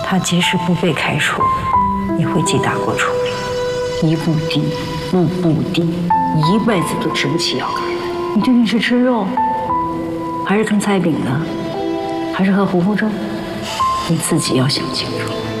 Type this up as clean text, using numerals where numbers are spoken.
他即使不被开除，也会记大过处理，一步低，步步低，一辈子都直不起腰来。你究竟是吃肉，还是啃菜饼的，还是喝糊糊粥？你自己要想清楚。